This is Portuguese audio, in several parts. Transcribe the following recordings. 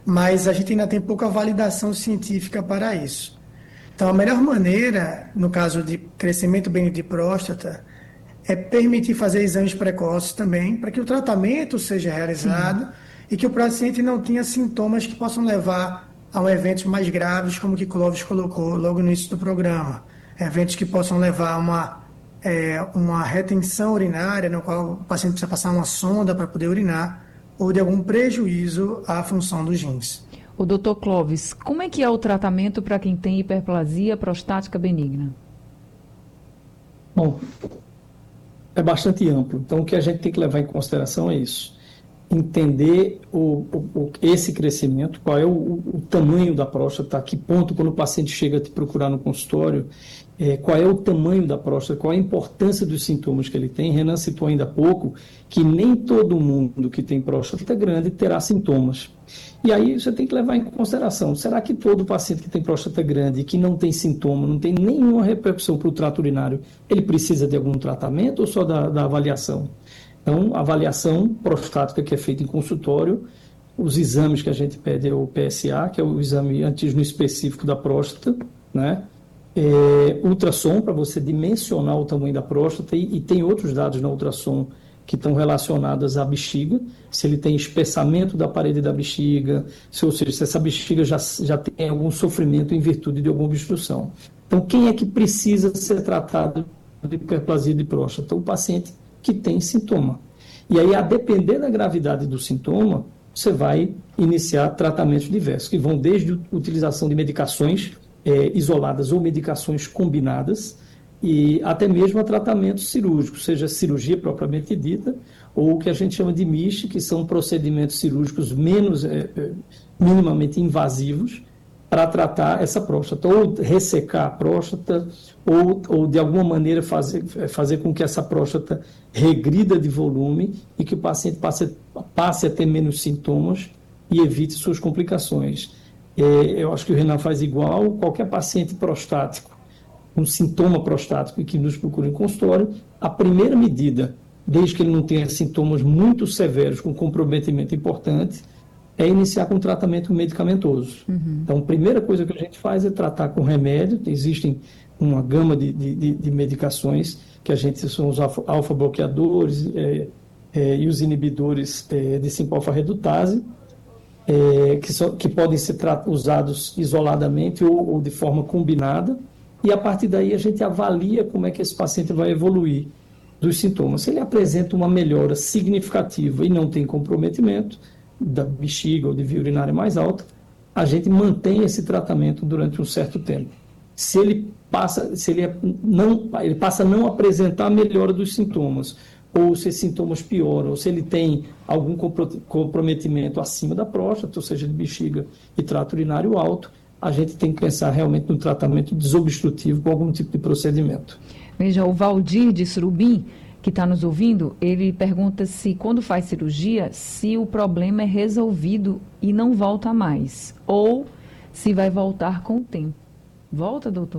mas a gente ainda tem pouca validação científica para isso. Então, a melhor maneira, no caso de crescimento benigno de próstata, é permitir fazer exames precoces também, para que o tratamento seja Sim. realizado e que o paciente não tenha sintomas que possam levar a eventos mais graves, como o que Clóvis colocou logo no início do programa. Eventos que possam levar a uma retenção urinária, no qual o paciente precisa passar uma sonda para poder urinar, ou de algum prejuízo à função dos rins. O doutor Clóvis, como é que é o tratamento para quem tem hiperplasia prostática benigna? Bom, é bastante amplo. Então, o que a gente tem que levar em consideração é isso. Entender esse crescimento, qual é o tamanho da próstata, a que ponto, quando o paciente chega a te procurar no consultório, qual é o tamanho da próstata, qual é a importância dos sintomas que ele tem. Renan citou ainda há pouco que nem todo mundo que tem próstata grande terá sintomas. E aí você tem que levar em consideração, será que todo paciente que tem próstata grande e que não tem sintoma, não tem nenhuma repercussão para o trato urinário, ele precisa de algum tratamento ou só da avaliação? Então, a avaliação prostática que é feita em consultório, os exames que a gente pede é o PSA, que é o exame antígeno específico da próstata, né? Ultrassom, para você dimensionar o tamanho da próstata, e tem outros dados na ultrassom que estão relacionados à bexiga, se ele tem espessamento da parede da bexiga, ou seja, se essa bexiga já tem algum sofrimento em virtude de alguma obstrução. Então, quem é que precisa ser tratado de hiperplasia de próstata? O paciente que tem sintoma. E aí, a depender da gravidade do sintoma, você vai iniciar tratamentos diversos, que vão desde a utilização de medicações isoladas ou medicações combinadas, e até mesmo a tratamentos cirúrgicos, seja cirurgia propriamente dita, ou o que a gente chama de MIST, que são procedimentos cirúrgicos minimamente invasivos, para tratar essa próstata, ou ressecar a próstata, ou de alguma maneira fazer com que essa próstata regrida de volume e que o paciente passe a ter menos sintomas e evite suas complicações. Eu acho que o Renan faz igual. Qualquer paciente prostático, um sintoma prostático e que nos procura em consultório, a primeira medida, desde que ele não tenha sintomas muito severos, com comprometimento importante, é iniciar com tratamento medicamentoso. Então, a primeira coisa que a gente faz é tratar com remédio. Existem uma gama de medicações que são os alfa-bloqueadores e os inibidores de 5-alfa-redutase, que podem ser usados isoladamente ou de forma combinada, e a partir daí a gente avalia como é que esse paciente vai evoluir dos sintomas. Se ele apresenta uma melhora significativa e não tem comprometimento da bexiga ou de via urinária mais alta, a gente mantém esse tratamento durante um certo tempo. Se ele passa a não apresentar melhora dos sintomas, ou se esses sintomas pioram, ou se ele tem algum comprometimento acima da próstata, ou seja, de bexiga e trato urinário alto, a gente tem que pensar realmente no tratamento desobstrutivo com algum tipo de procedimento. Veja, o Valdir de Surubim, que está nos ouvindo, ele pergunta se quando faz cirurgia, se o problema é resolvido e não volta mais, ou se vai voltar com o tempo. Volta, doutor?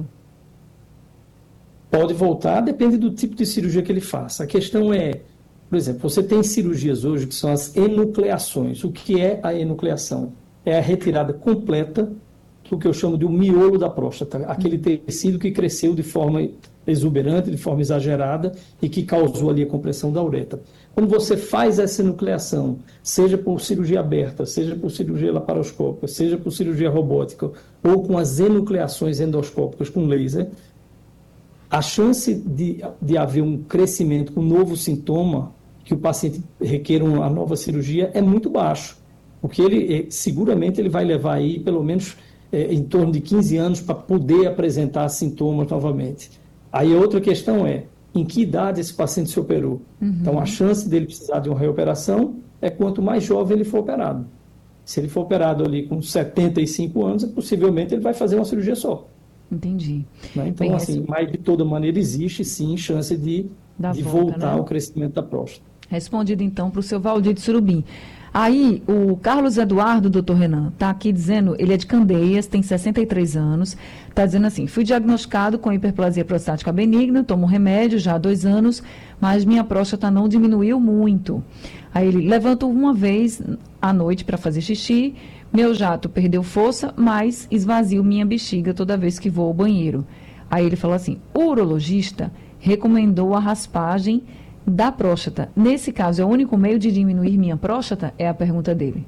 Pode voltar, depende do tipo de cirurgia que ele faça. A questão é, por exemplo, você tem cirurgias hoje que são as enucleações. O que é a enucleação? É a retirada completa do que eu chamo de um miolo da próstata, aquele tecido que cresceu de forma exuberante, de forma exagerada e que causou ali a compressão da uretra. Quando você faz essa enucleação, seja por cirurgia aberta, seja por cirurgia laparoscópica, seja por cirurgia robótica ou com as enucleações endoscópicas com laser, a chance de haver um crescimento com um novo sintoma, que o paciente requer uma nova cirurgia, é muito baixo, porque seguramente ele vai levar aí pelo menos em torno de 15 anos para poder apresentar sintomas novamente. Aí a outra questão é, em que idade esse paciente se operou? Então, a chance dele precisar de uma reoperação é quanto mais jovem ele for operado. Se ele for operado ali com 75 anos, possivelmente ele vai fazer uma cirurgia só. Entendi. Né? Então, assim, mas de toda maneira existe sim chance de voltar ao crescimento da próstata. Respondido então para o seu Valdir de Surubim. Aí, o Carlos Eduardo, doutor Renan, está aqui dizendo, ele é de Candeias, tem 63 anos, está dizendo assim, fui diagnosticado com hiperplasia prostática benigna, tomo remédio já há 2 anos, mas minha próstata não diminuiu muito. Aí ele levanto uma vez à noite para fazer xixi, Meu jato perdeu força, mas esvazio minha bexiga toda vez que vou ao banheiro. Aí ele falou assim, o urologista recomendou a raspagem da próstata. Nesse caso, é o único meio de diminuir minha próstata? É a pergunta dele.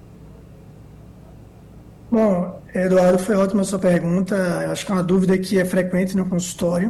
Bom, Eduardo, foi ótima a sua pergunta. Eu acho que é uma dúvida que é frequente no consultório.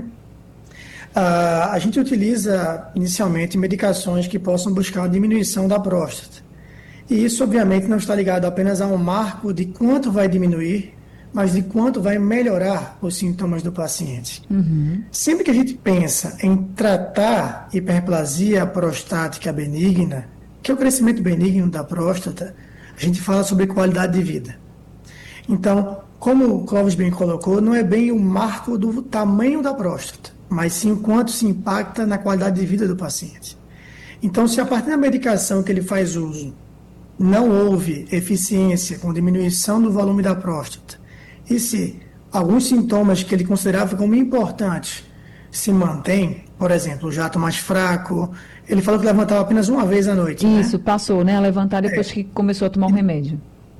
A gente utiliza inicialmente medicações que possam buscar a diminuição da próstata. E isso, obviamente, não está ligado apenas a um marco de quanto vai diminuir, mas de quanto vai melhorar os sintomas do paciente. Sempre que a gente pensa em tratar hiperplasia prostática benigna, que é o crescimento benigno da próstata, a gente fala sobre qualidade de vida. Então, como o Clóvis bem colocou, não é bem o marco do tamanho da próstata, mas sim o quanto se impacta na qualidade de vida do paciente. Então, se a partir da medicação que ele faz uso não houve eficiência com diminuição do volume da próstata, e se alguns sintomas que ele considerava como importantes se mantêm, por exemplo, o jato mais fraco, ele falou que levantava apenas uma vez à noite. Isso, passou, né? A levantar depois que começou a tomar um remédio.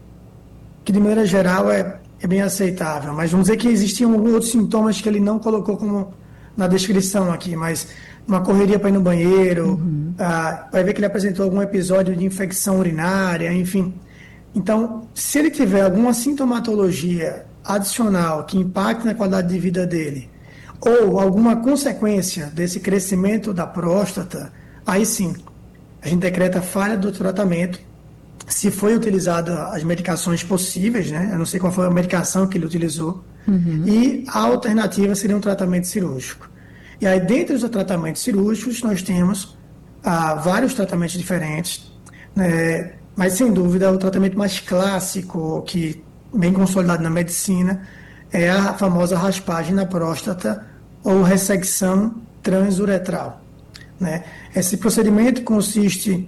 Que de maneira geral é bem aceitável, mas vamos dizer que existiam outros sintomas que ele não colocou como na descrição aqui, mas uma correria para ir no banheiro, vai ver que ele apresentou algum episódio de infecção urinária, enfim. Então, se ele tiver alguma sintomatologia adicional que impacte na qualidade de vida dele, ou alguma consequência desse crescimento da próstata, aí sim, a gente decreta falha do tratamento. Se foi utilizada as medicações possíveis, né? Eu não sei qual foi a medicação que ele utilizou, e a alternativa seria um tratamento cirúrgico. E aí, dentre os tratamentos cirúrgicos, nós temos vários tratamentos diferentes, né? Mas, sem dúvida, o tratamento mais clássico, que bem consolidado na medicina, é a famosa raspagem na próstata ou ressecção transuretral, né? Esse procedimento consiste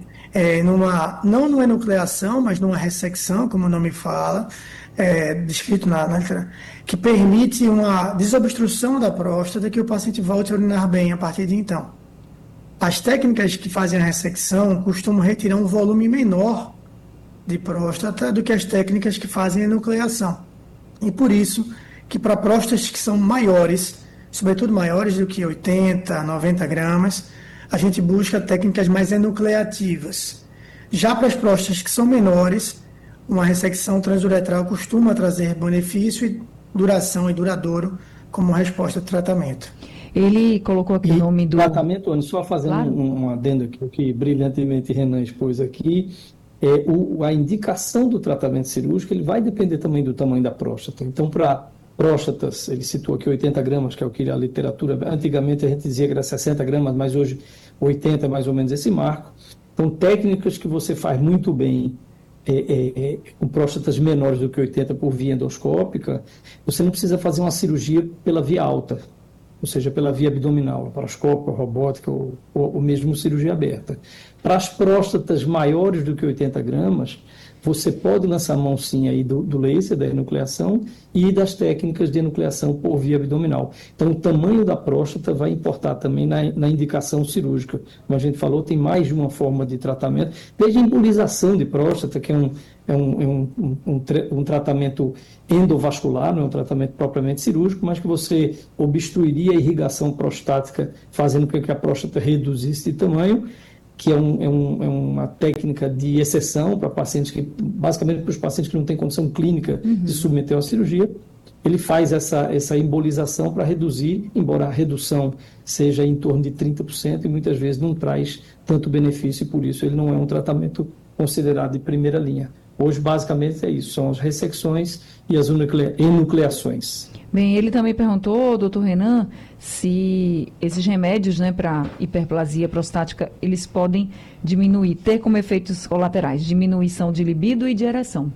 não numa enucleação, mas numa ressecção, como o nome fala, descrito na literatura, que permite uma desobstrução da próstata que o paciente volte a urinar bem a partir de então. As técnicas que fazem a ressecção costumam retirar um volume menor de próstata do que as técnicas que fazem a enucleação. E por isso que para próstatas que são maiores, sobretudo maiores do que 80, 90 gramas, a gente busca técnicas mais enucleativas. Já para as próstatas que são menores, uma ressecção transuretral costuma trazer benefício e duração e duradouro como resposta ao tratamento. Ele colocou aqui o nome do... Tratamento, Anny, só fazendo Claro. um adendo aqui, o que brilhantemente Renan expôs aqui, a indicação do tratamento cirúrgico, ele vai depender também do tamanho da próstata. Então, para próstatas, ele citou aqui 80 gramas, que é o que a literatura, antigamente a gente dizia que era 60 gramas, mas hoje 80 é mais ou menos esse marco. Então, técnicas que você faz muito bem com próstatas menores do que 80 por via endoscópica, você não precisa fazer uma cirurgia pela via alta, ou seja, pela via abdominal, laparoscópica, robótica ou mesmo cirurgia aberta. Para as próstatas maiores do que 80 gramas, você pode lançar mão sim aí do laser, da enucleação e das técnicas de enucleação por via abdominal. Então, o tamanho da próstata vai importar também na indicação cirúrgica. Como a gente falou, tem mais de uma forma de tratamento, desde a embolização de próstata, que é um tratamento endovascular, não é um tratamento propriamente cirúrgico, mas que você obstruiria a irrigação prostática, fazendo com que a próstata reduzisse de tamanho, que é uma técnica de exceção para pacientes que, basicamente para os pacientes que não têm condição clínica de submeter a cirurgia. Ele faz essa embolização para reduzir, embora a redução seja em torno de 30% e muitas vezes não traz tanto benefício, e por isso ele não é um tratamento considerado de primeira linha. Hoje, basicamente, é isso, são as ressecções e as enucleações. Bem, ele também perguntou, doutor Renan, se esses remédios, né, para hiperplasia prostática, eles podem ter como efeitos colaterais diminuição de libido e de ereção.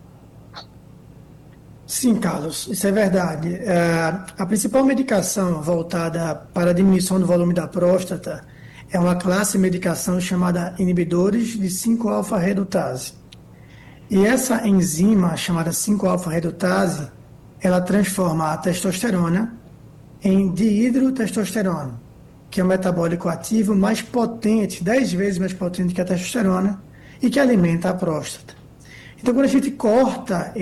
Sim, Carlos, isso é verdade. A principal medicação voltada para a diminuição do volume da próstata é uma classe de medicação chamada inibidores de 5-alfa-redutase. E essa enzima, chamada 5-alfa-redutase, ela transforma a testosterona em dihidrotestosterona, que é um metabólico ativo mais potente, 10 vezes mais potente que a testosterona, e que alimenta a próstata. Então, quando a gente corta